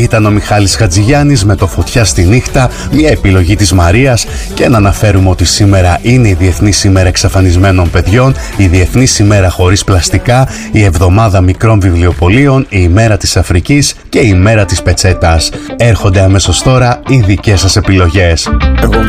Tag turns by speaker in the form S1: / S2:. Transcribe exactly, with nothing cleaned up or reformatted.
S1: ήταν ο Μιχάλης Χατζηγιάννης με το «Φωτιά στη νύχτα», μια επιλογή της Μαρίας. Και να αναφέρουμε ότι σήμερα είναι η Διεθνής ημέρα εξαφανισμένων παιδιών, η Διεθνής ημέρα χωρίς πλαστικά, η Εβδομάδα μικρών βιβλιοπωλείων, η ημέρα της Αφρικής και η ημέρα της πετσέτας. Έρχονται αμέσως τώρα οι δικές σας επιλογές.
S2: Εγώ